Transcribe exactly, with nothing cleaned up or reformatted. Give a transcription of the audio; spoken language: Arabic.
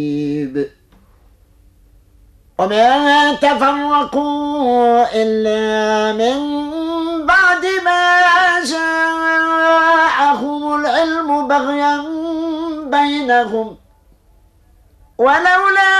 وما تفرقوا إلا من بعد ما جاءهم العلم بغيا بينهم ولولا